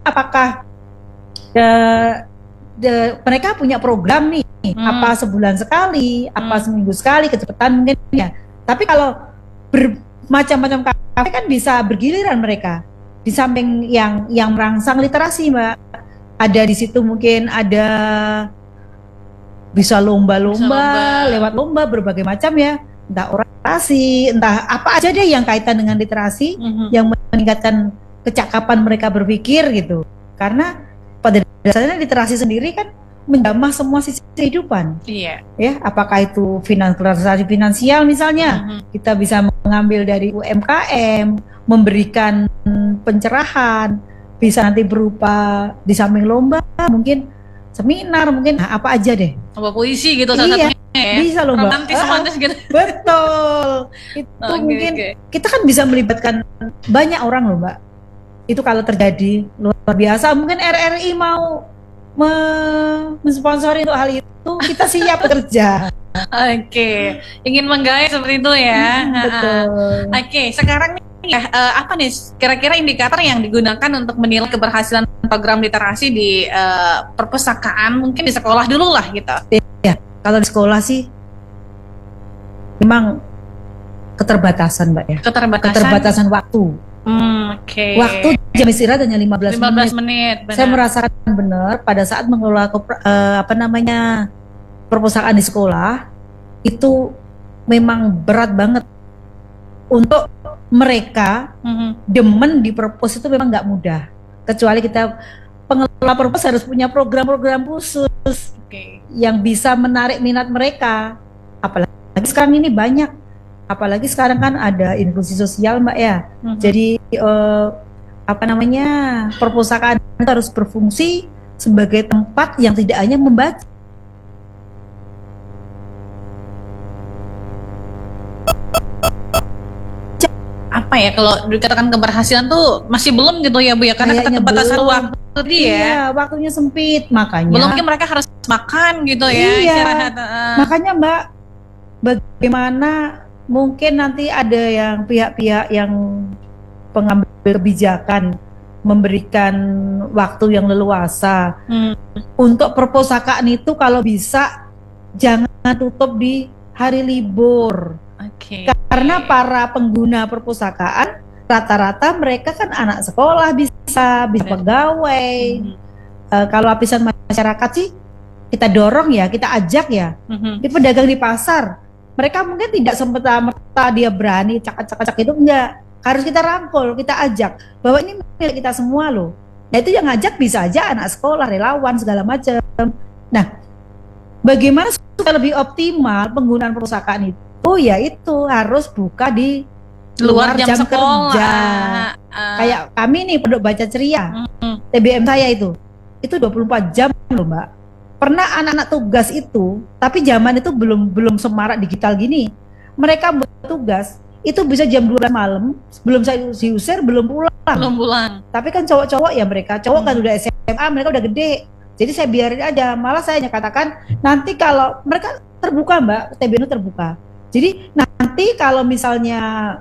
apakah mereka punya program nih, apa sebulan sekali, apa seminggu sekali, kecepatan mungkin ya. Tapi kalau bermacam-macam kafe kan bisa bergiliran mereka. Di samping yang merangsang literasi, Mbak, ada di situ mungkin ada bisa lomba-lomba, lewat lomba berbagai macam ya, entah orasi, entah apa aja deh yang kaitan dengan literasi, yang meningkatkan kecakapan mereka berpikir gitu. Karena pada dasarnya literasi sendiri kan menjamah semua sisi kehidupan. Iya. Ya, apakah itu literasi finansial misalnya, kita bisa mengambil dari UMKM, memberikan pencerahan, bisa nanti berupa di samping lomba, mungkin seminar, mungkin apa aja deh. Lomba puisi gitu salah satunya ya. Bisa lomba. Romantis gitu. Betul. Itu mungkin kita kan bisa melibatkan banyak orang loh, Mbak. Itu kalau terjadi luar biasa. Mungkin RRI mau mensponsori untuk hal itu, kita siap bekerja. Oke, ingin menggait seperti itu ya. Betul. Oke, sekarang nih apa nih kira-kira indikator yang digunakan untuk menilai keberhasilan program literasi di perpustakaan, mungkin di sekolah dulu lah gitu. Ya, kalau di sekolah sih memang keterbatasan, Mbak ya. Keterbatasan waktu. Oke. Waktu jam istirahat hanya 15 menit. Saya merasakan benar pada saat mengelola perpustakaan di sekolah itu memang berat banget untuk mereka demen di perpus itu memang nggak mudah. Kecuali kita pengelola perpus harus punya program-program khusus yang bisa menarik minat mereka. Apalagi sekarang ini banyak. Apalagi sekarang kan ada inklusi sosial, Mbak ya. Jadi perpustakaan itu harus berfungsi sebagai tempat yang tidak hanya membaca. Apa ya, kalau dikatakan keberhasilan tuh masih belum gitu ya Bu ya, karena keterbatasan waktu dia. Iya, waktunya sempit, makanya. Belum mungkin mereka harus makan gitu ya. Iya. Makanya Mbak, bagaimana mungkin nanti ada yang pihak-pihak yang pengambil kebijakan memberikan waktu yang leluasa untuk perpustakaan itu kalau bisa jangan tutup di hari libur. Karena para pengguna perpustakaan rata-rata mereka kan anak sekolah, bisa pegawai. Kalau lapisan masyarakat sih kita dorong ya, kita ajak ya. Di pedagang di pasar, mereka mungkin tidak semata-mata dia berani cak-cak itu, enggak. Harus kita rangkul, kita ajak bahwa ini milik kita semua loh. Nah itu yang ngajak bisa aja anak sekolah, relawan segala macam. Nah, bagaimana supaya lebih optimal penggunaan perpustakaan itu? Yaitu harus buka di luar jam kerja. Kayak kami nih Pondok Baca Ceria, TBM saya itu 24 jam loh Mbak. Pernah anak-anak tugas itu, tapi zaman itu belum semarak digital gini. Mereka bertugas itu bisa jam 12 malam, belum saya diusir, belum pulang. Tapi kan cowok-cowok ya mereka, cowok kan udah SMA, mereka udah gede. Jadi saya biarin aja. Malah saya katakan nanti kalau mereka terbuka Mbak, TBM terbuka. Jadi nanti kalau misalnya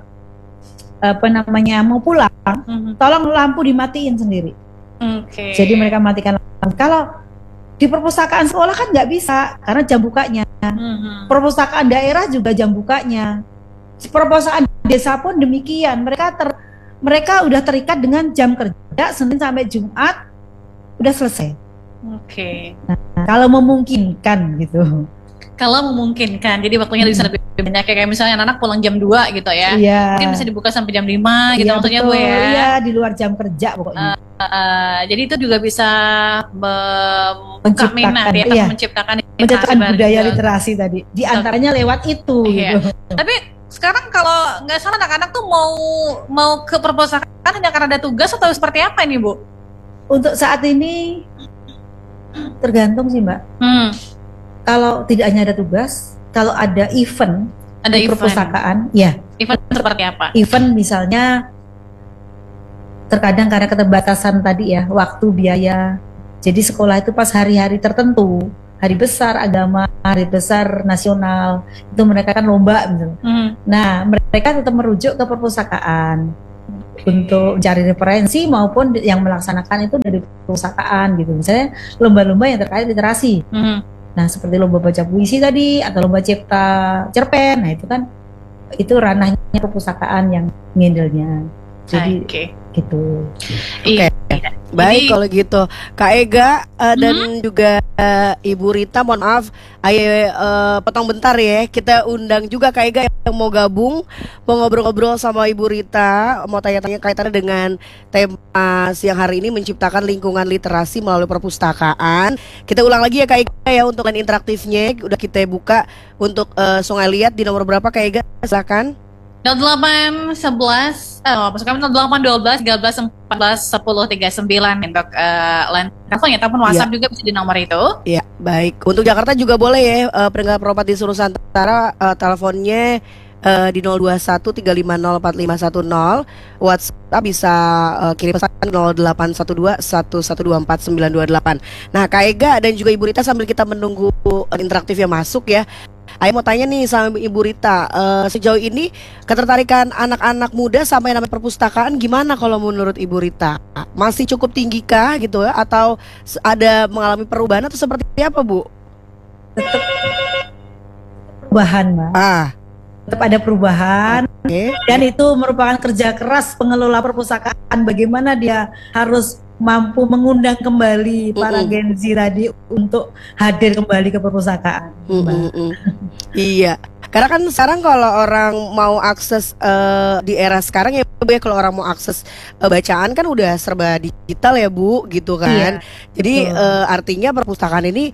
mau pulang, tolong lampu dimatiin sendiri. Jadi mereka matikan lampu. Kalau di perpustakaan sekolah kan nggak bisa karena jam bukanya. Perpustakaan daerah juga jam bukanya. Perpustakaan desa pun demikian. Mereka udah terikat dengan jam kerja Senin sampai Jumat udah selesai. Nah, kalau memungkinkan gitu. Kalau memungkinkan, jadi waktunya bisa lebih banyak kayak misalnya anak pulang jam 2 gitu ya. Mungkin bisa dibuka sampai jam 5 gitu maksudnya Bu ya. Iya, di luar jam kerja pokoknya. Jadi itu juga bisa membuka minat ya, menciptakan budaya literasi tadi. Di antaranya lewat itu gitu. Tapi sekarang kalau nggak salah anak-anak tuh mau ke perpustakaan hanya karena ada tugas atau seperti apa ini Bu? Untuk saat ini tergantung sih Mbak. Kalau tidak hanya ada tugas, kalau ada event di perpustakaan, ya. Event seperti apa? Event misalnya terkadang karena keterbatasan tadi ya, waktu, biaya. Jadi sekolah itu pas hari-hari tertentu, hari besar agama, hari besar nasional, itu mereka kan lomba misalnya. Nah, mereka tetap merujuk ke perpustakaan. untuk cari referensi maupun yang melaksanakan itu dari perusahaan gitu. Misalnya lomba-lomba yang terkait literasi. Nah, seperti lomba baca puisi tadi atau lomba cipta cerpen. Nah, itu kan itu ranahnya perpustakaan yang ngindelnya. Jadi gitu. Oke. Baik kalau gitu, Kak Ega dan juga Ibu Rita, mohon maaf, ayo potong bentar ya. Kita undang juga Kak Ega yang mau gabung, mau ngobrol-ngobrol sama Ibu Rita, mau tanya-tanya kaitannya dengan tema siang hari ini, menciptakan lingkungan literasi melalui perpustakaan. Kita ulang lagi ya Kak Ega ya, untuk line interaktifnya udah kita buka untuk Sungai Liat di nomor berapa Kak Ega? Silakan. 08 11 maksud kami 08 12 13 14 10 39 untuk line telepon ya, ataupun WhatsApp juga bisa di nomor itu. Iya, baik. Untuk Jakarta juga boleh ya, pendengar Properti Nusantara, teleponnya di 021 350 4510. WhatsApp bisa kirim pesan 0812 1124 928. Nah, Kak Ega dan juga Ibu Rita, sambil kita menunggu interaktif yang masuk ya, Ayo mau tanya nih sama Ibu Rita, sejauh ini ketertarikan anak-anak muda sama yang namanya perpustakaan gimana kalau menurut Ibu Rita? Masih cukup tinggi kah gitu ya, atau ada mengalami perubahan atau seperti apa Bu? Tetap perubahan Mbak. Tetap ada perubahan. Dan itu merupakan kerja keras pengelola perpustakaan, bagaimana dia harus mampu mengundang kembali para Gen Z tadi untuk hadir kembali ke perpustakaan. Iya, karena kan sekarang kalau orang mau akses di era sekarang ya Bu ya, kalau orang mau akses bacaan kan udah serba digital ya Bu, gitu kan. Jadi artinya perpustakaan ini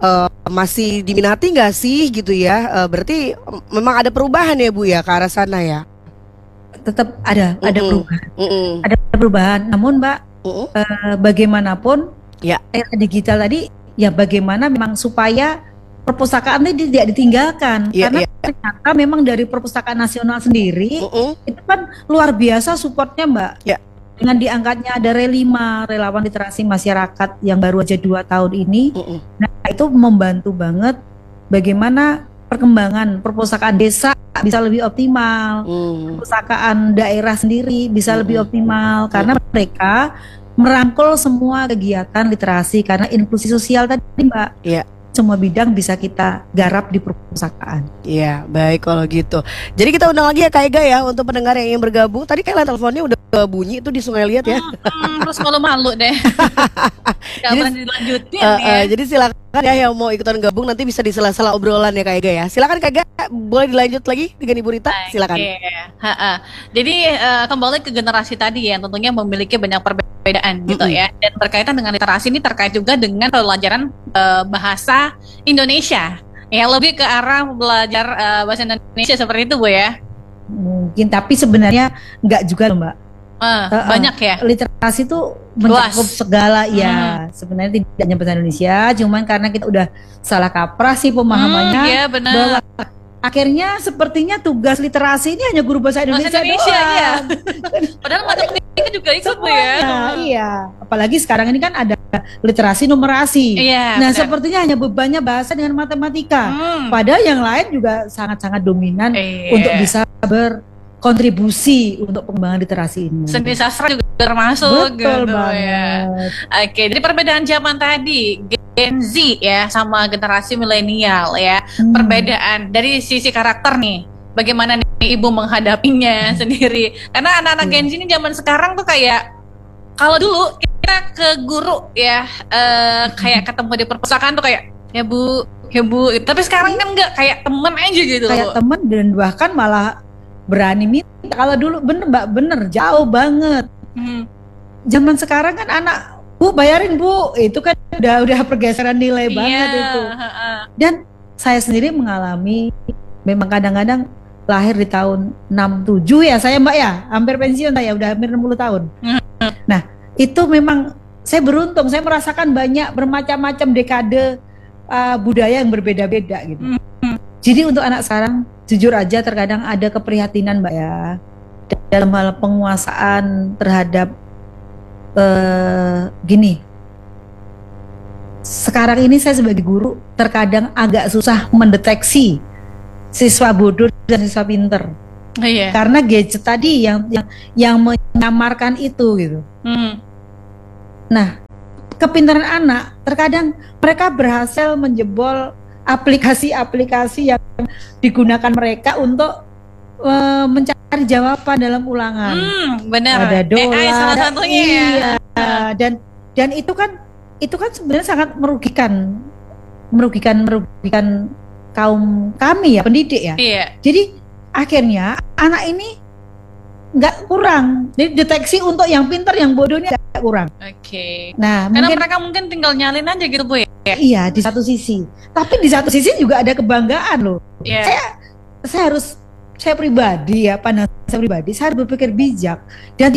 masih diminati nggak sih gitu ya? Berarti memang ada perubahan ya Bu ya ke arah sana ya? Tetap ada perubahan. Ada perubahan, namun Mbak, bagaimanapun era digital tadi ya, bagaimana memang supaya perpustakaan ini tidak ditinggalkan, karena ternyata memang dari Perpustakaan Nasional sendiri itu kan luar biasa supportnya Mbak. Dengan diangkatnya ada RE5, Relawan Literasi Masyarakat, yang baru aja 2 tahun ini. Nah, itu membantu banget bagaimana perkembangan perpustakaan desa bisa lebih optimal, perpustakaan daerah sendiri bisa lebih optimal, karena mereka merangkul semua kegiatan literasi, karena inklusi sosial tadi Mbak. Semua bidang bisa kita garap di perpustakaan. Iya, baik kalau gitu. Jadi kita undang lagi ya Kak Ega ya, untuk pendengar yang ingin bergabung. Tadi kayak teleponnya udah bunyi itu di Sungai Liat ya. Terus malu-malu deh. Jadi dilanjutin ya. Jadi silakan ya yang mau ikutan gabung, nanti bisa di sela-sela obrolan ya Kak Ega ya. Silakan Kak Ega, boleh dilanjut lagi dengan Ibu Rita. Silakan. Jadi kembali ke generasi tadi ya, tentunya memiliki banyak perbedaan gitu ya. Dan berkaitan dengan literasi ini terkait juga dengan pelajaran bahasa Indonesia. Ya, lebih ke arah belajar bahasa Indonesia seperti itu Bu ya. Mungkin, tapi sebenarnya enggak juga loh Mbak. Banyak ya. Literasi itu mencakup segala ya. Sebenarnya tidak hanya bahasa Indonesia, cuman karena kita udah salah kaprah sih pemahamannya. Bahwa akhirnya sepertinya tugas literasi ini hanya guru bahasa Indonesia doang. Iya. Padahal matematika juga ikut tuh ya. Iya. Apalagi sekarang ini kan ada literasi numerasi. Nah, sepertinya hanya bebannya bahasa dengan matematika. Padahal yang lain juga sangat-sangat dominan untuk bisa berkontribusi untuk pengembangan literasi ini. Seni sastra juga termasuk. Betul gitu banget. Ya. Oke, jadi perbedaan zaman tadi Gen Z ya sama generasi milenial ya. Perbedaan dari sisi karakter nih. Bagaimana nih Ibu menghadapinya sendiri? Karena anak-anak Gen Z ini zaman sekarang tuh kayak, kalau dulu kita ke guru ya, kayak ketemu di perpustakaan tuh kayak ya Bu. Tapi sekarang kan enggak, kayak temen aja gitu. Kayak temen, dan bahkan malah berani minta. Kalau dulu bener jauh banget. Zaman sekarang kan anak, Bu bayarin Bu, itu kan udah pergeseran nilai banget itu. Dan saya sendiri mengalami, memang kadang-kadang lahir di tahun 67 ya saya Mbak ya, hampir pensiun saya, udah hampir 60 tahun. Nah itu memang saya beruntung, saya merasakan banyak bermacam-macam dekade budaya yang berbeda-beda gitu. Jadi untuk anak sekarang jujur aja terkadang ada keprihatinan Mbak ya, dalam hal penguasaan terhadap gini. Sekarang ini saya sebagai guru terkadang agak susah mendeteksi siswa bodoh dan siswa pinter. Iya. Karena gadget tadi yang menyamarkan itu gitu. Nah, kepintaran anak terkadang mereka berhasil menjebol aplikasi-aplikasi yang digunakan mereka untuk mencari jawaban dalam ulangan. Benar. Ada dolar, AI salah satunya ya. Dan itu kan sebenarnya sangat merugikan kaum kami ya, pendidik ya. Iya. Jadi akhirnya anak ini nggak kurang. Jadi deteksi untuk yang pintar, yang bodoh ini nggak kurang. Oke. Nah, Karena mungkin mereka mungkin tinggal nyalin aja gitu Bu ya. iya di satu sisi. Tapi di satu sisi juga ada kebanggaan loh. Iya. Saya pribadi ya, pandangan saya pribadi, saya harus berpikir bijak dan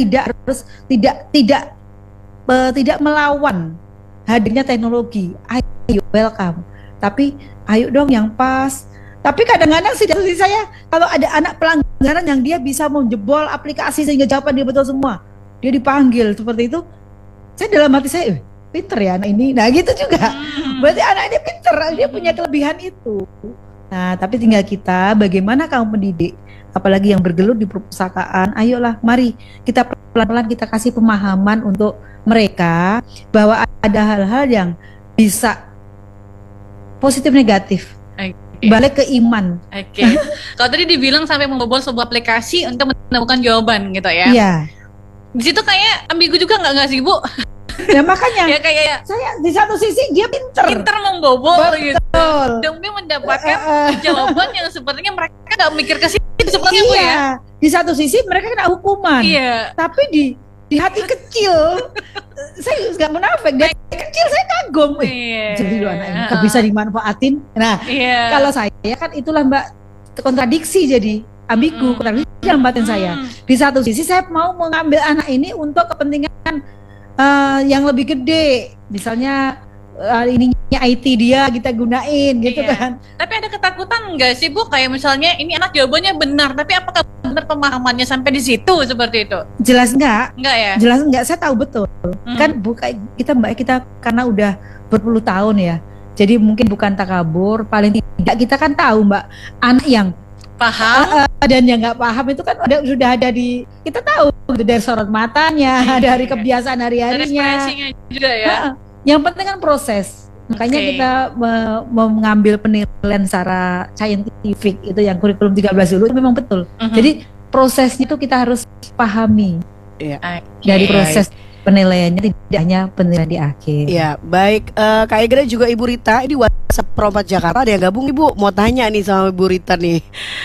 tidak melawan hadirnya teknologi. Ayo welcome. Tapi ayo dong yang pas. Tapi kadang-kadang sih dari saya, kalau ada anak pelanggaran yang dia bisa menjebol aplikasi sehingga jawaban dia betul semua, dia dipanggil seperti itu, saya dalam hati saya, pinter ya anak ini. Nah gitu juga. Berarti anak ini pinter, dia punya kelebihan itu. Nah, tapi tinggal kita, bagaimana kaum pendidik, apalagi yang bergelut di perpustakaan, ayolah, mari kita pelan-pelan kita kasih pemahaman untuk mereka bahwa ada hal-hal yang bisa positif negatif. Balik ke iman. Oke. Kalau tadi dibilang sampai membobol sebuah aplikasi untuk menemukan jawaban gitu ya. Iya. Di situ kayak ambigu juga nggak sih Bu? Ya makanya ya kayak saya di satu sisi dia pinter membobol gitu. Betul. Demi mendapatkan jawaban yang sepertinya mereka nggak mikir ke situ sepertinya Bu ya. Di satu sisi mereka kena hukuman. Iya. Tapi di hati kecil saya nggak munafik, dari kecil saya kagum. Jadi loh anak ini bisa dimanfaatin. Nah, kalau saya kan itulah Mbak, kontradiksi, jadi ambigu, kontradiksi dalam batin saya. Di satu sisi saya mau mengambil anak ini untuk kepentingan yang lebih gede, misalnya ininya IT dia kita gunain gitu kan. Tapi ada ketakutan nggak sih Bu, kayak misalnya ini anak jawabannya benar, tapi apakah benar pemahamannya sampai di situ seperti itu? Jelas enggak ya? Jelas enggak, saya tahu betul. Kan kita Mbak, kita karena udah berpuluh tahun ya, jadi mungkin bukan takabur, paling tidak kita kan tahu Mbak, anak yang paham dan yang nggak paham itu kan sudah ada di, kita tahu dari sorot matanya, dari kebiasaan hari-harinya juga ya. Yang penting kan proses. Makanya kita mengambil penilaian secara scientific, itu yang kurikulum 13 dulu, itu memang betul. Jadi prosesnya itu kita harus pahami. Dari proses penilaiannya, tidak hanya penilaian di akhir. Ya, baik. Kak Egra juga Ibu Rita, ini WhatsApp Pro4 Jakarta ada yang gabung Ibu, mau tanya nih sama Ibu Rita nih.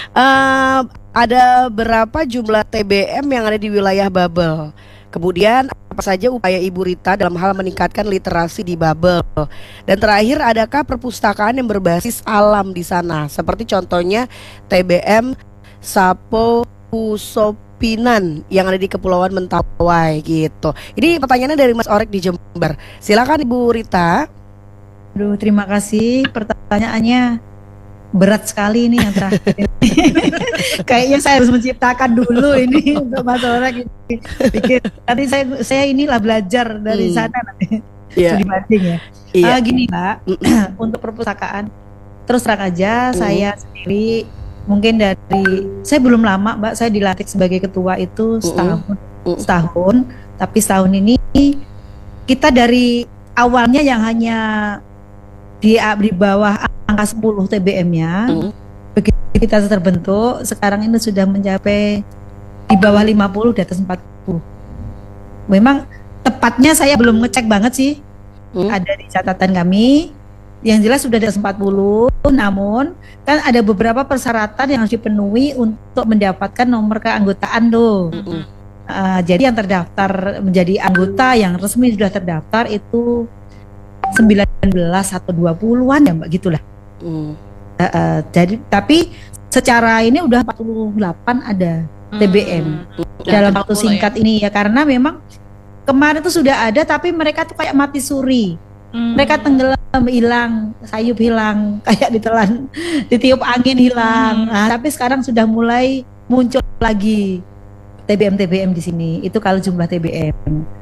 Ada berapa jumlah TBM yang ada di wilayah Babel? Kemudian apa saja upaya Ibu Rita dalam hal meningkatkan literasi di Babel? Dan terakhir, adakah perpustakaan yang berbasis alam di sana? Seperti contohnya TBM Sapo Pusopinan yang ada di Kepulauan Mentawai gitu. Ini pertanyaannya dari Mas Orek di Jember. Silakan Ibu Rita. Aduh, terima kasih, pertanyaannya berat sekali ini yang terakhir. Kayaknya saya harus menciptakan dulu ini untuk Mas Orek ini. Pikir nanti saya inilah belajar dari sana nanti. Studi banding ya. Gini Mbak, untuk perpustakaan terus terang aja saya sendiri mungkin saya belum lama Mbak, saya dilantik sebagai ketua itu setahun, tapi setahun ini kita dari awalnya yang hanya di bawah angka 10 TBM-nya, begitu kita terbentuk, sekarang ini sudah mencapai di bawah 50, di atas 40. Memang tepatnya saya belum ngecek banget sih, ada di catatan kami, yang jelas sudah di atas 40, namun kan ada beberapa persyaratan yang harus dipenuhi untuk mendapatkan nomor keanggotaan tuh. Jadi yang terdaftar menjadi anggota yang resmi sudah terdaftar itu 19 atau 20-an ya Mbak, gitulah. Jadi tapi secara ini udah 48 ada TBM dalam waktu singkat ini ya, karena memang kemarin tuh sudah ada tapi mereka tuh kayak mati suri. Mereka tenggelam, hilang, sayup hilang, kayak ditelan, ditiup angin hilang. Nah, tapi sekarang sudah mulai muncul lagi TBM di sini. Itu kalau jumlah TBM.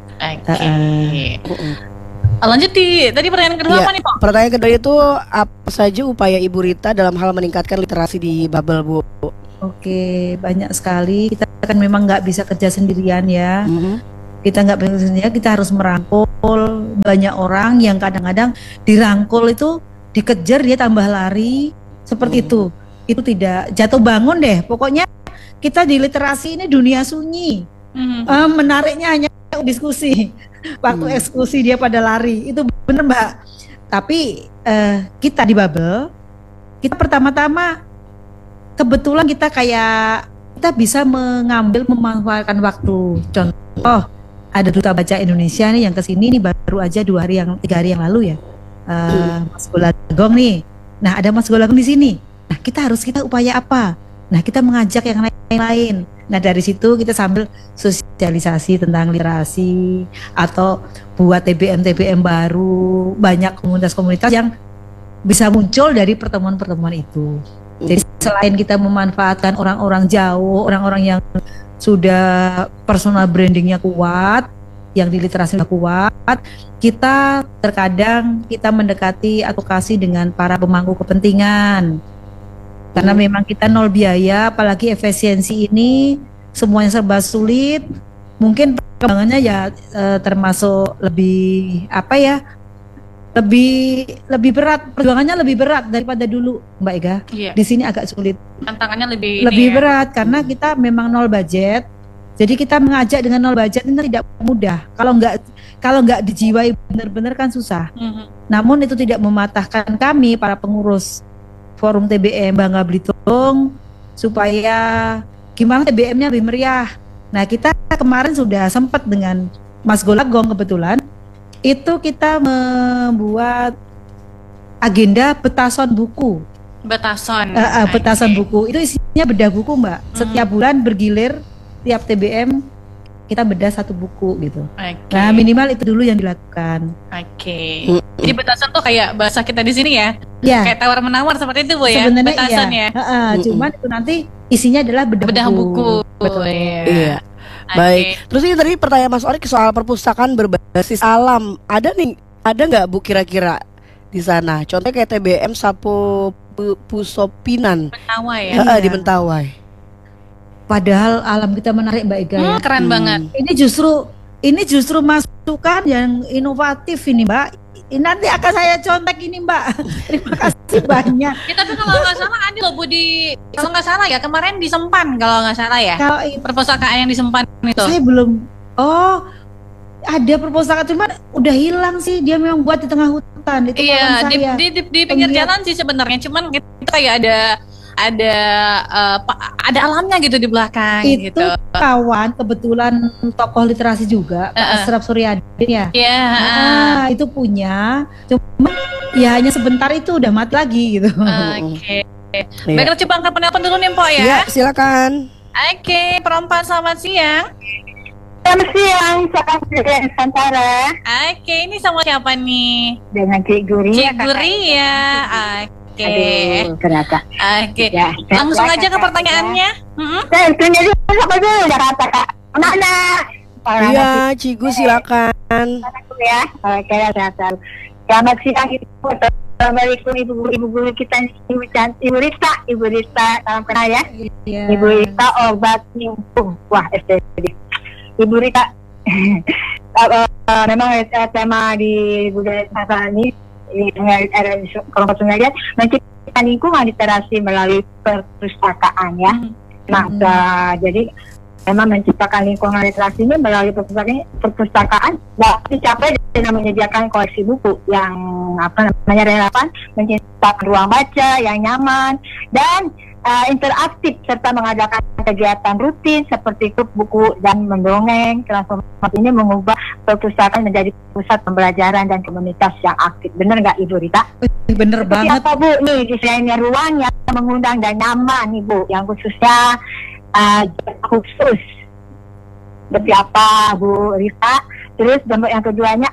Lanjut tadi pertanyaan kedua apa nih Pak? Pertanyaan kedua itu apa saja upaya Ibu Rita dalam hal meningkatkan literasi di Babel Bu? Oke, banyak sekali. Kita kan memang nggak bisa kerja sendirian ya. Kita nggak bisa sendirian, kita harus merangkul banyak orang yang kadang-kadang dirangkul itu dikejar dia tambah lari seperti itu. Itu tidak jatuh bangun deh. Pokoknya kita di literasi ini dunia sunyi. Menariknya hanya diskusi. Waktu eksekusi dia pada lari. Itu benar Mbak. Tapi kita di Babel, kita pertama-tama kebetulan kita bisa memanfaatkan waktu. Contoh, ada Duta Baca Indonesia nih yang kesini nih baru aja 3 hari yang lalu ya, Mas Golagong nih. Nah ada Mas Golagong di sini. Nah kita upaya apa? Nah kita mengajak yang lain-lain. Nah dari situ kita sambil sosialisasi tentang literasi atau buat TBM baru, banyak komunitas-komunitas yang bisa muncul dari pertemuan-pertemuan itu. Jadi selain kita memanfaatkan orang-orang jauh, orang-orang yang sudah personal brandingnya kuat, yang di literasi sudah kuat, kita terkadang mendekati advokasi dengan para pemangku kepentingan. Karena memang kita nol biaya, apalagi efisiensi ini semuanya serba sulit. Mungkin perkembangannya ya termasuk lebih lebih berat, perjuangannya lebih berat daripada dulu, Mbak Ega. Iya. Di sini agak sulit. Tantangannya lebih berat karena kita memang nol budget. Jadi kita mengajak dengan nol budget ini tidak mudah. Kalau nggak dijiwai benar-benar kan susah. Namun itu tidak mematahkan kami para pengurus Forum TBM Bangka Belitung supaya gimana TBM-nya lebih meriah. Nah kita kemarin sudah sempat dengan Mas Golagong kebetulan. Itu kita membuat agenda betason buku. Betason buku. Itu isinya bedah buku, Mbak. Setiap bulan bergilir, tiap TBM kita bedah 1 buku gitu. Nah, minimal itu dulu yang dilakukan. Jadi betason tuh kayak bahasa kita di sini ya. Kayak tawar-menawar seperti itu, Bu ya. Sebenarnya betason ya. Cuman itu nanti isinya adalah bedah buku. Betul. Iya. Baik, terus ini tadi pertanyaan Mas Orik soal perpustakaan berbasis alam. Ada nggak Bu kira-kira di sana? Contohnya kayak TBM Sapo Pusopinan, Mentawai ya? Di Mentawai. Padahal alam kita menarik Mbak Ega. Keren banget. Ini justru masukan yang inovatif ini Mbak. Ini nanti akan saya contek ini Mbak. Terima kasih banyak. Ya, tapi kalau nggak salah ada loh Bu kalau nggak salah ya kemarin di Sempan kalau nggak salah ya. Kalau perpustakaan yang di Sempan itu. Saya belum. Oh, ada perpustakaan cuman udah hilang sih. Dia memang buat di tengah hutan. Itu iya di pinggir jalan sih sebenarnya. Cuman itu kayak ada alamnya gitu di belakang itu gitu. Kawan kebetulan tokoh literasi juga Pak Asraf Suryadin ya. Itu punya cuma ya hanya sebentar itu udah mati lagi gitu. Baiklah, coba angkat penelpon dulu nih Mpok ya. Iya, silakan. Perempuan selamat siang. Selamat siang, saya dari Nusantara. Ini sama siapa nih? Dengan Cik Guri. Cik Guri ya. Aduh, ternyata. Ya, langsung aja ke pertanyaannya. Saya tanya dulu apa dulu udah kata Kak. Mana? Iya, Cigu silakan. Ya, oke, selamat siang Ibu. Assalamualaikum ibu guru kita Ibu Rita, salam kenal ya. Ibu Rita obat nyumpung. Wah, STD. Ibu Rita. Memang tema di budaya Nusantara ini kelompok Sungai menciptakan lingkungan literasi melalui perpustakaan ya. Jadi memang menciptakan lingkungan literasi ini melalui perpustakaan dapat dicapai dengan menyediakan koleksi buku yang relevan, menciptakan ruang baca yang nyaman dan interaktif serta mengadakan kegiatan rutin seperti klub buku dan mendongeng. Transformasi ini mengubah perpustakaan menjadi pusat pembelajaran dan komunitas yang aktif. Benar nggak Ibu Rita? Bener banget. Apa Bu nih desainnya ruang yang mengundang dan nyaman nih Bu, yang khususnya khusus seperti apa Bu Rita? Terus yang keduanya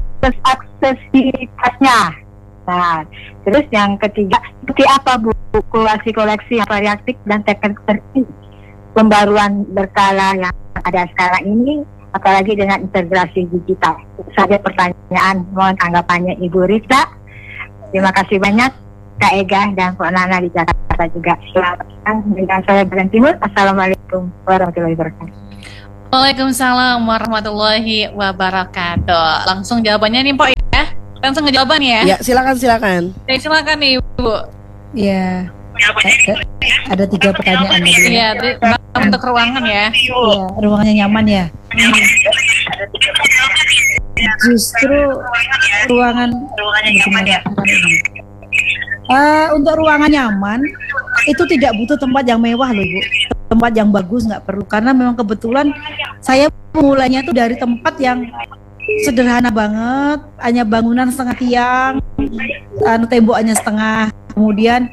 aksesibilitasnya. Nah, terus yang ketiga seperti apa Bu koleksi yang variatif dan teknik pembaruan berkala yang ada sekarang ini, apalagi dengan integrasi digital. Itu saja pertanyaan, mohon tanggapannya Ibu Rita. Terima kasih banyak Kak Ega dan Pak Nana di Jakarta. Jakarta juga. Selamat siang dengan saya Bren Timur. Assalamualaikum warahmatullahi wabarakatuh. Waalaikumsalam warahmatullahi wabarakatuh. Langsung jawabannya nih Pok ya. Langsung ngejawaban ya. Ya, silakan. Ya, silakan nih Ibu. Ya, ada 3 pertanyaan tadi. Iya, untuk ruangan ya. Ya, ruangannya nyaman ya. Justru ruangan untuk ruangan nyaman itu tidak butuh tempat yang mewah loh Bu, tempat yang bagus nggak perlu, karena memang kebetulan saya mulainya tuh dari tempat yang sederhana banget, hanya bangunan setengah tiang, temboknya setengah, kemudian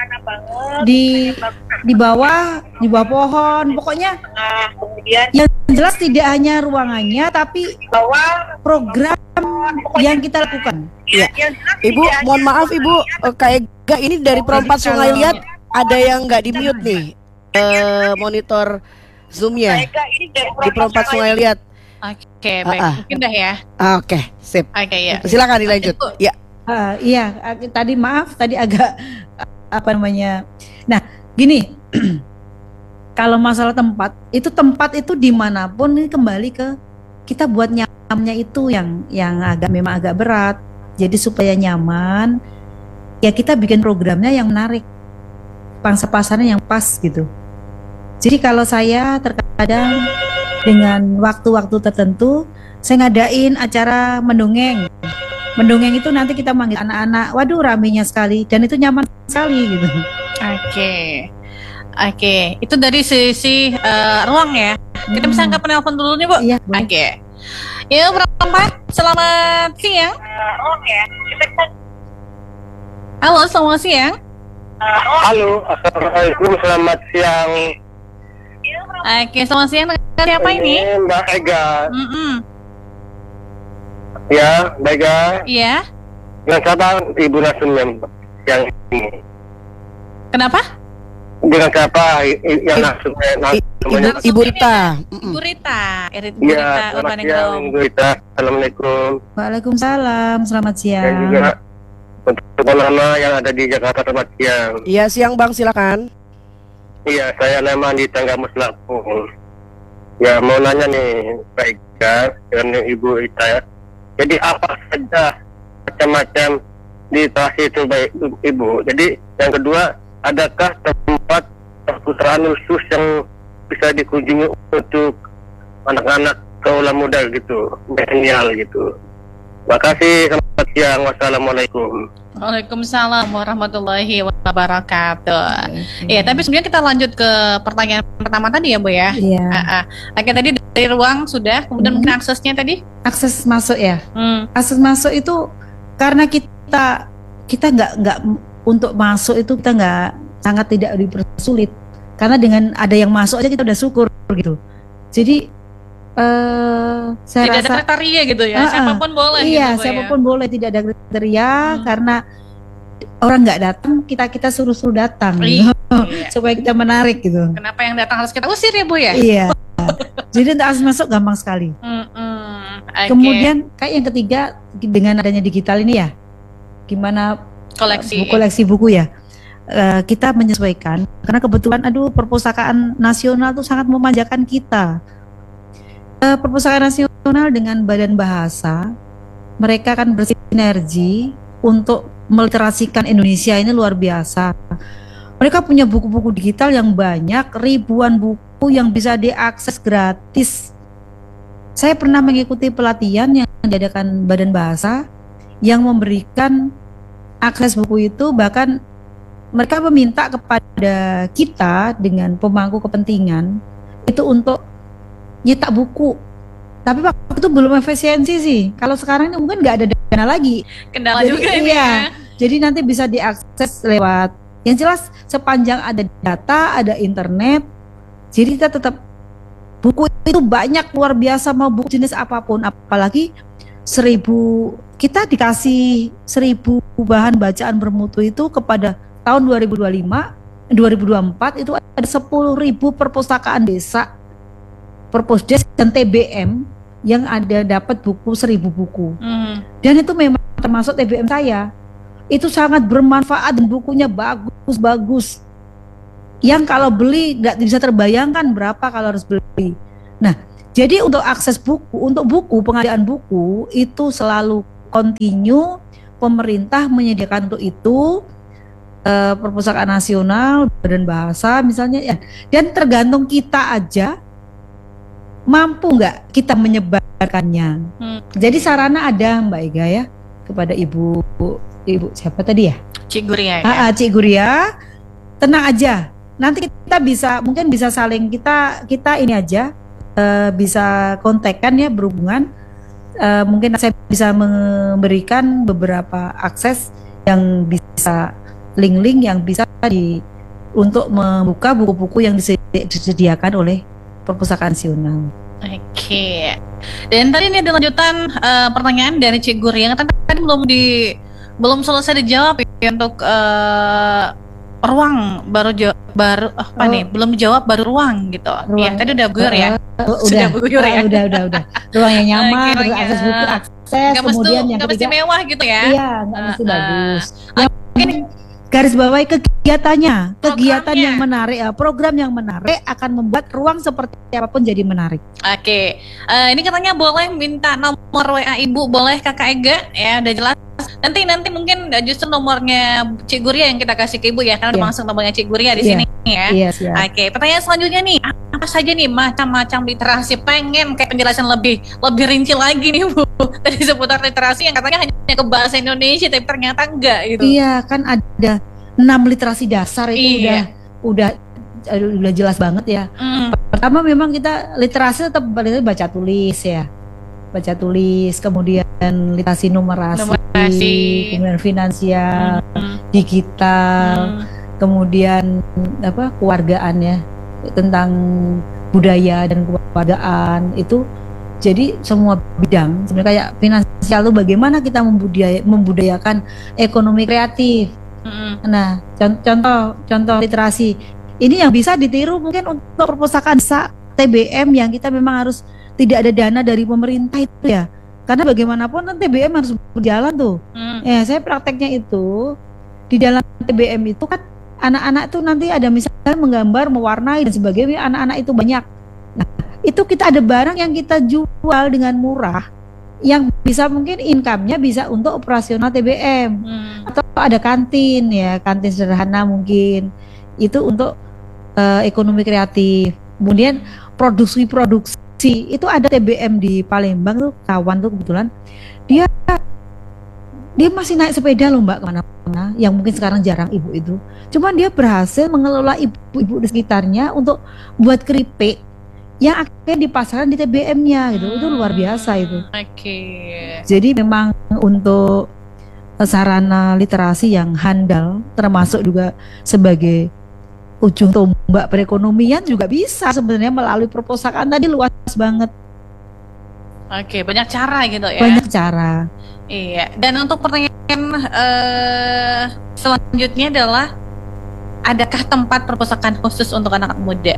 di bawah pohon, pokoknya yang jelas tidak hanya ruangannya tapi program yang kita lakukan. Ya. Ibu, mohon maaf Ibu, kayak gak ini dari Perompak Sungai Liat ada yang nggak di mute nih, monitor Zoom-nya di Perompak Sungai Liat. Oke, baik. Mungkin dah ya. Oke, sip. Oke, ya. Silakan dilanjut. Ya. Iya, tadi maaf, tadi agak apa namanya. Nah, gini, kalau masalah tempat itu dimanapun ini kembali ke kita buat nyamannya itu yang memang agak berat. Jadi supaya nyaman, ya kita bikin programnya yang menarik, pangsa pasarnya yang pas gitu. Jadi kalau saya terkadang dengan waktu-waktu tertentu, saya ngadain acara mendongeng. Mendongeng itu nanti kita manggil anak-anak, waduh ramenya sekali, dan itu nyaman sekali gitu. Oke, itu dari sisi ruang ya. Kita bisa angkat penelpon dulu nih Bu. Iya, Oke. Ya, Perompak, selamat siang. Halo, selamat siang. Halo, assalamualaikum, selamat siang. Oke, selamat siang. Dengan siapa ini? Mbak Ega. Ya, Mbak Ega. Iya. Dengan siapa Ibu Nasum yang ini? Kenapa? Dengan siapa yang Nasum? Ibu Rita. Bu Rita. Iya, selamat siang Ibu Rita. Assalamualaikum. Waalaikumsalam, selamat Dan siang. juga untuk Nana yang ada di Jakarta, selamat siang. Iya, siang Bang, silakan. Iya, saya Leman di Tanggamus Lampung. Ya, mau nanya nih, Mbak Ega dan Ibu Rita ya. Jadi apa saja macam-macam di Terasi itu baik Ibu. Jadi yang kedua, adakah tempat perpustakaan khusus yang bisa dikunjungi untuk anak-anak kaula muda gitu, milenial gitu. Makasih, selamat siang, wassalamualaikum. Waalaikumsalam warahmatullahi wabarakatuh. Iya, tapi sebenarnya kita lanjut ke pertanyaan pertama tadi ya Bu ya. Iya. Oke, tadi dari ruang sudah, kemudian mungkin aksesnya tadi? Akses masuk ya. Akses masuk itu karena kita nggak untuk masuk itu kita nggak, sangat tidak dipersulit, karena dengan ada yang masuk aja kita udah syukur gitu. Jadi saya tidak rasa ada kriteria gitu ya, siapapun boleh. Iya, gitu, siapapun boleh, tidak ada kriteria karena orang nggak datang, kita suruh datang gitu. Supaya kita menarik gitu. Kenapa yang datang harus kita usir ya Bu ya? Iya. Jadi untuk akses masuk gampang sekali. Okay. Kemudian kayak yang ketiga, dengan adanya digital ini ya, gimana koleksi buku ya, kita menyesuaikan karena kebetulan perpustakaan nasional tuh sangat memanjakan kita. Perpustakaan nasional dengan Badan Bahasa, mereka akan bersinergi untuk meliterasikan Indonesia ini luar biasa. Mereka punya buku-buku digital yang banyak, ribuan buku yang bisa diakses gratis. Saya pernah mengikuti pelatihan yang diadakan Badan Bahasa yang memberikan akses buku itu, bahkan mereka meminta kepada kita dengan pemangku kepentingan itu untuk nyetak buku. Tapi waktu itu belum efisiensi sih. Kalau sekarang ini mungkin nggak ada dana lagi. Kendala juga ini ya. Jadi nanti bisa diakses lewat, yang jelas sepanjang ada data, ada internet. Jadi kita tetap, buku itu banyak luar biasa, mau buku jenis apapun, apalagi 1000, kita dikasih 1000 bahan bacaan bermutu itu kepada tahun 2024 itu ada 10.000 perpustakaan desa, Perpusdes dan TBM yang ada dapat buku 1000 buku. Dan itu memang termasuk TBM saya. Itu sangat bermanfaat dan bukunya bagus-bagus. yang kalau beli nggak bisa terbayangkan berapa kalau harus beli. Nah, jadi untuk akses buku, untuk buku, pengadaan buku itu selalu continue, pemerintah menyediakan untuk itu, Perpustakaan Nasional, Badan Bahasa misalnya ya, dan tergantung kita aja mampu nggak kita menyebarkannya. Jadi sarana ada Mbak Ega ya, kepada ibu siapa tadi ya? Cik Guria ya? Cik Guria, tenang aja. Nanti kita mungkin bisa saling kita ini aja, bisa kontakkan ya, berhubungan. Mungkin saya bisa memberikan beberapa akses yang bisa, link-link yang bisa untuk membuka buku-buku yang disediakan oleh Perpustakaan Nasional. Oke. Dan tadi ini ada lanjutan pertanyaan dari Cik Guria yang tadi belum selesai dijawab ya, untuk ruang belum dijawab baru ruang gitu. Iya, tadi udah gugur ya. Sudah gugur ya. Udah. Ruang yang nyaman, akses buku, kemudian yang ketiga, mesti mewah gitu ya. Iya, nggak mesti bagus. Yang garis bawahi kegiatan yang menarik, program yang menarik akan membuat ruang seperti apapun jadi menarik. Oke. Ini katanya boleh minta nomor WA Ibu, boleh Kakak Ega ya, udah jelas. Nanti mungkin justru nomornya Cik Guria yang kita kasih ke Ibu ya, karena udah langsung nomornya Cik Guria di sini ya. Oke, pertanyaan selanjutnya nih, apa saja nih macam-macam literasi, pengen kayak penjelasan lebih rinci lagi nih Bu. Tadi seputar literasi yang katanya hanya ke bahasa Indonesia, tapi ternyata enggak gitu. Iya, kan ada 6 literasi dasar itu udah jelas banget ya. Pertama memang kita literasi tetap baca tulis ya. Baca tulis, kemudian literasi numerasi, kemudian finansial, digital, kemudian keluargaan ya, tentang budaya dan keluargaan itu. Jadi semua bidang sebenarnya, kayak finansial itu bagaimana kita membudayakan ekonomi kreatif. Nah, contoh literasi ini yang bisa ditiru mungkin untuk perpustakaan TBM yang kita memang harus tidak ada dana dari pemerintah itu ya, karena bagaimanapun kan TBM harus berjalan tuh. Ya, saya prakteknya itu di dalam TBM itu kan anak-anak tuh nanti ada misalnya menggambar, mewarnai dan sebagainya, anak-anak itu banyak. Nah, itu kita ada barang yang kita jual dengan murah, yang bisa mungkin income-nya bisa untuk operasional TBM, atau ada kantin ya, kantin sederhana mungkin itu untuk ekonomi kreatif. Kemudian produksi itu ada TBM di Palembang tuh, kawan tuh kebetulan dia masih naik sepeda loh Mbak kemana-mana, yang mungkin sekarang jarang ibu itu. Cuman dia berhasil mengelola ibu-ibu di sekitarnya untuk buat keripik yang akhirnya dipasarkan di TBM-nya gitu. Itu luar biasa itu. Jadi memang untuk sarana literasi yang handal, termasuk juga sebagai ujung tombak perekonomian juga bisa sebenarnya melalui perpustakaan tadi, luas banget. Oke, banyak cara gitu ya. Banyak cara. Iya. Dan untuk pertanyaan selanjutnya adalah, adakah tempat perpustakaan khusus untuk anak muda?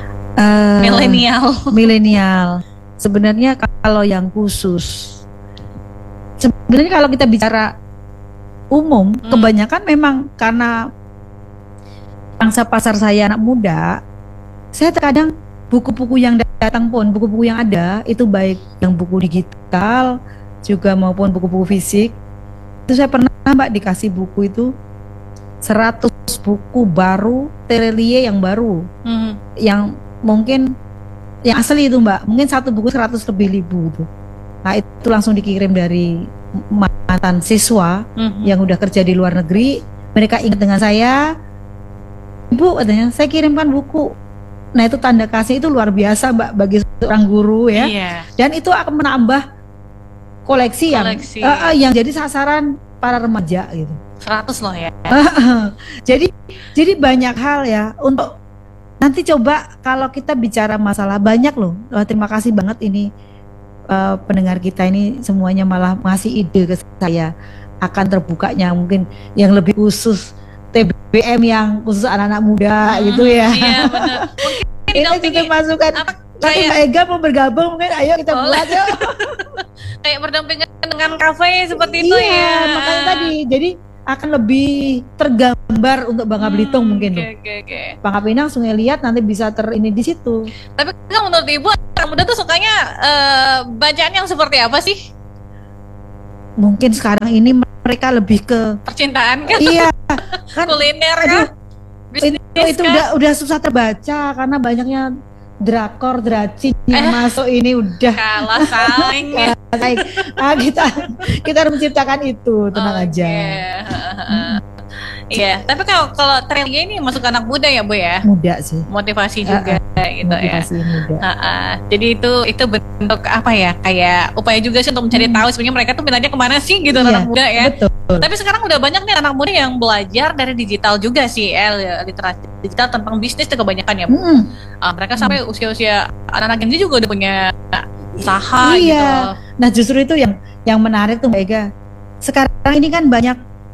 Milenial. Sebenarnya kalau yang khusus, sebenarnya kalau kita bicara umum, kebanyakan memang karena pangsa pasar saya anak muda, saya terkadang buku-buku yang datang pun, buku-buku yang ada itu baik yang buku digital juga maupun buku-buku fisik. Itu saya pernah Mbak dikasih buku itu 100 buku baru, terelie yang baru, yang mungkin yang asli itu Mbak, mungkin satu buku 100 lebih ribu itu. Nah itu langsung dikirim dari mantan siswa yang udah kerja di luar negeri. Mereka ingat dengan saya, Ibu katanya, saya kirimkan buku. Nah itu tanda kasih itu luar biasa Mbak bagi seorang guru ya. Dan itu akan menambah koleksi. Yang jadi sasaran para remaja gitu. 100 loh ya. Jadi banyak hal ya untuk nanti coba kalau kita bicara masalah banyak loh. Terima kasih banget ini pendengar kita ini semuanya malah ngasih ide ke saya akan terbukanya mungkin yang lebih khusus TBM yang khusus anak-anak muda gitu ya. Iya benar. Ini juga masukan. Nanti Mbak Ega mau bergabung mungkin, ayo kita buat yuk. Kayak berdampingan dengan kafe seperti itu ya. Makanya tadi, jadi akan lebih tergambar untuk Bangka Belitung mungkin loh. Oke. Bangka Pinang, Sungai Liat nanti bisa ini di situ. Tapi kan menurut Ibu anak muda tuh sukanya bacaan yang seperti apa sih? Mungkin sekarang ini mereka lebih ke Percintaan kan? iya kan Kuliner aduh, kan? Bisnis itu kan? udah susah terbaca karena banyaknya drakor dracin yang masuk ini udah Kalah saing ya. baik. Kita harus menciptakan itu, tenang aja. Iya, tapi kalau Trelia ini masuk anak muda ya Bu ya? Muda sih. Motivasi juga gitu ya. Motivasi muda. Jadi itu bentuk apa ya? Kayak upaya juga sih untuk mencari tahu sebenarnya mereka tuh minatnya kemana sih gitu Iya, anak muda ya. Betul. Tapi sekarang udah banyak nih anak muda yang belajar dari digital juga sih, literasi digital tentang bisnis tuh kebanyakan ya Bu. Mereka sampai usia-usia anak-anak Gen Z juga udah punya usaha gitu. Iya. Nah justru itu yang menarik tuh Mbak Ega. Sekarang ini kan banyak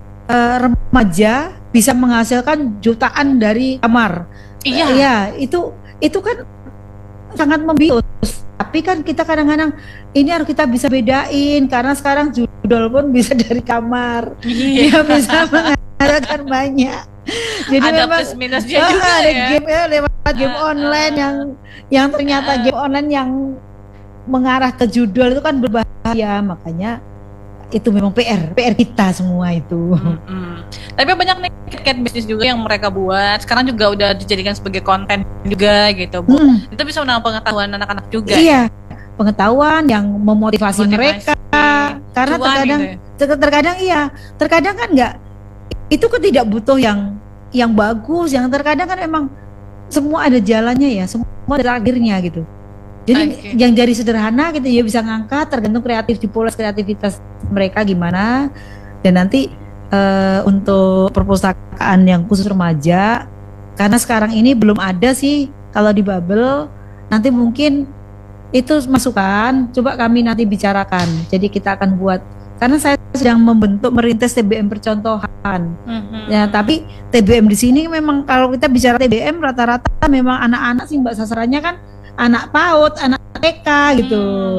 remaja bisa menghasilkan jutaan dari kamar. Iya. Iya, itu kan sangat membius. Tapi kan kita kadang-kadang ini harus kita bisa bedain karena sekarang judul pun bisa dari kamar. Dia bisa menghasilkan banyak. Jadi ada memang plus minusnya juga ada ya. game lewat game online yang ternyata game online yang mengarah ke judul itu kan berbahaya, makanya itu memang PR kita semua itu. Tapi banyak nih cat bisnis juga yang mereka buat sekarang juga udah dijadikan sebagai konten juga gitu Bu. Itu bisa menambah pengetahuan anak-anak juga. Iya, pengetahuan yang memotivasi mereka. Karena terkadang terkadang kan enggak, itu kan tidak butuh yang bagus, yang terkadang kan emang semua ada jalannya ya, semua ada akhirnya gitu. Jadi yang dari sederhana gitu ya bisa ngangkat, tergantung pola kreativitas mereka gimana. Dan nanti untuk perpustakaan yang khusus remaja, karena sekarang ini belum ada sih kalau di Babel, nanti mungkin itu masukan, coba kami nanti bicarakan. Jadi kita akan buat, karena saya sedang merintis TBM percontohan. Ya, tapi TBM di sini memang kalau kita bicara TBM rata-rata memang anak-anak sih Mbak, sasarannya kan anak PAUD, anak TK gitu.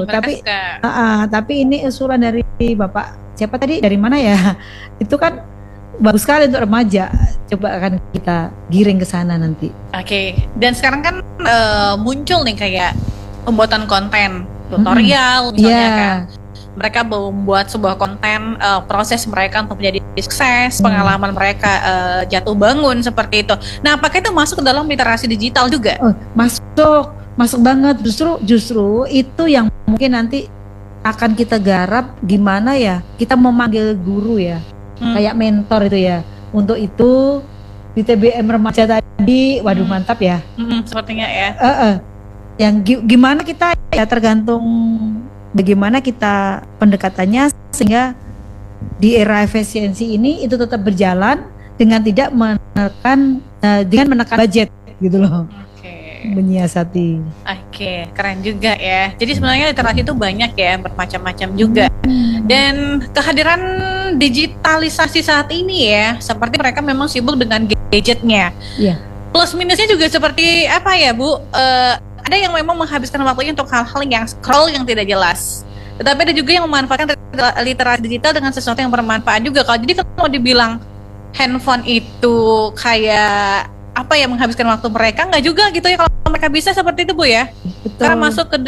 Tapi ini usulan dari Bapak siapa tadi, dari mana ya? Itu kan bagus sekali untuk remaja. Coba akan kita giring ke sana nanti. Oke. Dan sekarang kan muncul nih kayak pembuatan konten tutorial misalnya kan. Mereka membuat sebuah konten proses mereka untuk menjadi sukses, pengalaman mereka jatuh bangun seperti itu. Nah, apakah itu masuk ke dalam literasi digital juga? Masuk banget. Justru itu yang mungkin nanti akan kita garap, gimana ya kita memanggil guru ya, kayak mentor itu ya. Untuk itu di TBM remaja tadi, waduh mantap ya. Sepertinya ya. Yang gimana kita ya, tergantung bagaimana kita pendekatannya sehingga di era efisiensi ini itu tetap berjalan dengan tidak menekan budget gitu loh. Menyiasati. Oke, keren juga ya. Jadi sebenarnya literasi itu banyak ya, bermacam-macam juga. Dan kehadiran digitalisasi saat ini ya, seperti mereka memang sibuk dengan gadgetnya. Iya. Plus minusnya juga seperti apa ya Bu? Ada yang memang menghabiskan waktunya untuk hal-hal yang scroll yang tidak jelas. Tetapi ada juga yang memanfaatkan literasi digital dengan sesuatu yang bermanfaat juga. Jadi kalau dibilang handphone itu kayak apa ya, menghabiskan waktu mereka, nggak juga gitu ya kalau mereka bisa seperti itu Bu ya. Betul. Karena masuk ke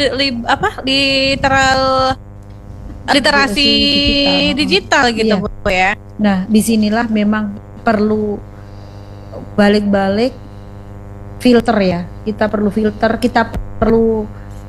literasi digital gitu Bu ya. Nah, disinilah memang perlu balik-balik filter ya. Kita perlu filter, kita perlu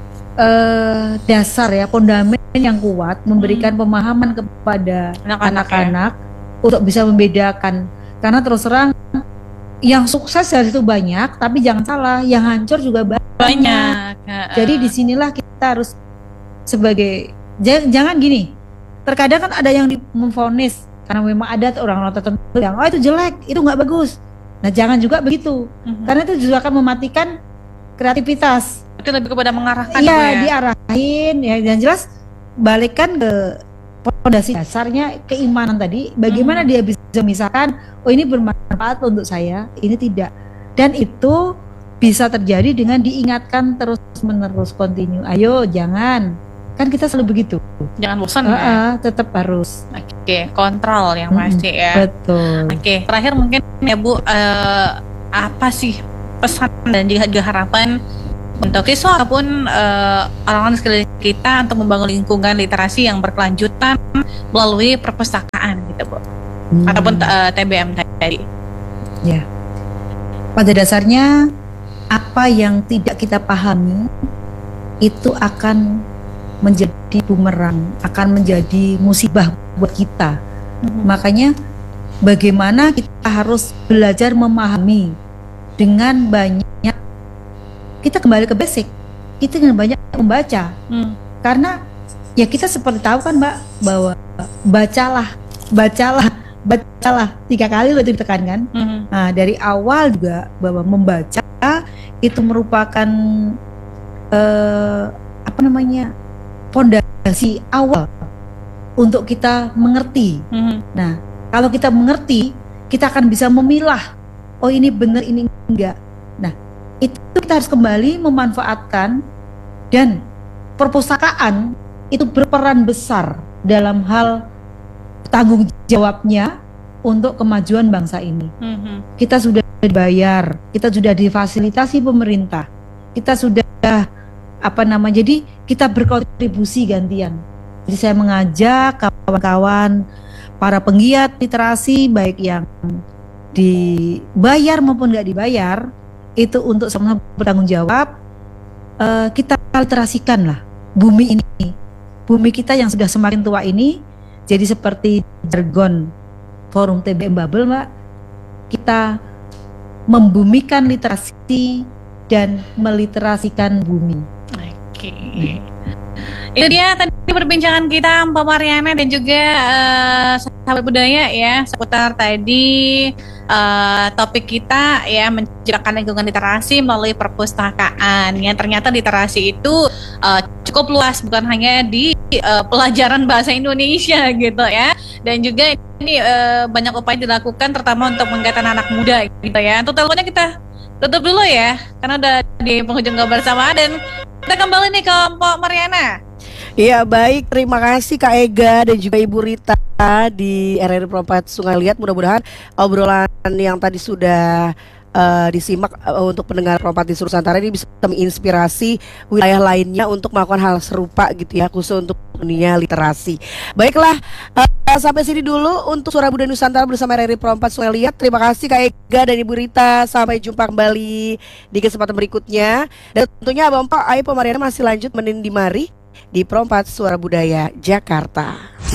dasar ya, fondamen yang kuat, memberikan pemahaman kepada anak-anak untuk bisa membedakan. Karena terus terang yang sukses dari itu banyak, tapi jangan salah, yang hancur juga banyak. Jadi disinilah kita harus sebagai jangan gini. Terkadang kan ada yang memvonis karena memang ada orang-orang tertentu yang itu jelek, itu nggak bagus. Nah jangan juga begitu, karena itu juga akan mematikan kreativitas. Itu lebih kepada mengarahkan. Iya, diarahin ya. Yang jelas balikkan ke fondasi dasarnya, keimanan tadi. Bagaimana dia bisa memisahkan, oh ini bermanfaat untuk saya, ini tidak. Dan itu bisa terjadi dengan diingatkan terus menerus, continue. Ayo jangan, Kan kita selalu begitu. Jangan bosan ya. Tetap harus. Oke, kontrol yang pasti ya. Betul. Oke, terakhir mungkin ya Bu, apa sih pesan dan juga harapan untuk siswa ataupun orang-orang di sekeliling kita untuk membangun lingkungan literasi yang berkelanjutan melalui perpustakaan gitu Bu, ataupun TBM tadi. Ya, pada dasarnya apa yang tidak kita pahami itu akan menjadi bumerang, akan menjadi musibah buat kita. Makanya bagaimana kita harus belajar memahami dengan banyak, kita kembali ke basic, kita dengan banyak membaca. Karena ya kita seperti tahu kan Mbak, bahwa bacalah 3 kali loh ditekankan. Nah, dari awal juga bahwa membaca itu merupakan fondasi awal untuk kita mengerti. Nah, kalau kita mengerti, kita akan bisa memilah, oh ini benar, ini enggak. Nah, itu kita harus kembali memanfaatkan, dan perpustakaan itu berperan besar dalam hal tanggung jawabnya untuk kemajuan bangsa ini. Kita sudah dibayar, kita sudah difasilitasi pemerintah, kita sudah jadi kita berkontribusi gantian. Jadi saya mengajak kawan-kawan para penggiat literasi, baik yang dibayar maupun nggak dibayar, itu untuk sama-sama bertanggung jawab. Kita literasikan lah bumi ini, bumi kita yang sudah semakin tua ini. Jadi seperti jargon forum TBM Bubble Mbak, kita membumikan literasi dan meliterasikan bumi. Oke. Itu dia tadi perbincangan kita Mbak Mariana dan juga sahabat budaya ya, seputar tadi topik kita ya, menciptakan lingkungan literasi melalui perpustakaan. Yang ternyata literasi itu cukup luas, bukan hanya di pelajaran bahasa Indonesia gitu ya, dan juga ini banyak upaya dilakukan terutama untuk menggerakkan anak muda gitu ya. Untuk teleponnya kita tutup dulu ya, karena udah di penghujung bersama, dan kita kembali nih ke Mbak Mariana. Iya baik, terima kasih Kak Ega dan juga Ibu Rita di RRI Pro 4 Sungai Liat. Mudah-mudahan obrolan yang tadi sudah disimak untuk pendengar Pro 4 di seluruh Nusantara ini bisa menginspirasi wilayah lainnya untuk melakukan hal serupa gitu ya, khusus untuk dunia literasi. Baiklah, sampai sini dulu untuk Suara Budaya Nusantara bersama RRI Pro 4 Sungai Liat. Terima kasih Kak Ega dan Ibu Rita. Sampai jumpa kembali di kesempatan berikutnya. Dan tentunya Abang Pak Aip Mariana masih lanjut menindi mari di Pro 4 Suara Budaya Jakarta.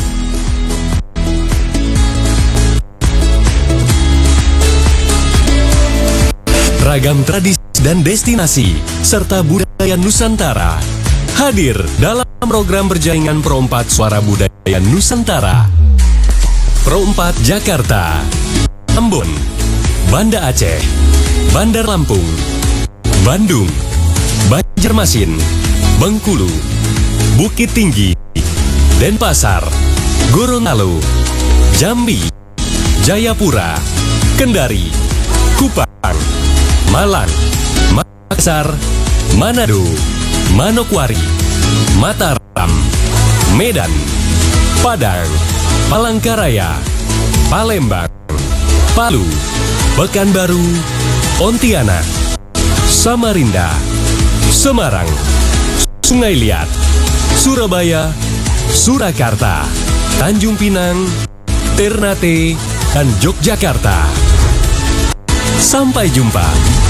Ragam tradisi dan destinasi serta budaya Nusantara hadir dalam program berjaringan Pro 4 Suara Budaya Nusantara. Pro 4 Jakarta, Ambon, Banda Aceh, Bandar Lampung, Bandung, Banjarmasin, Bengkulu, Bukit Tinggi, Denpasar, Gorontalo, Jambi, Jayapura, Kendari, Kupang, Malang, Makassar, Manado, Manokwari, Mataram, Medan, Padang, Palangkaraya, Palembang, Palu, Pekanbaru, Pontianak, Samarinda, Semarang, Sungai Liat, Surabaya, Surakarta, Tanjung Pinang, Ternate, dan Yogyakarta. Sampai jumpa.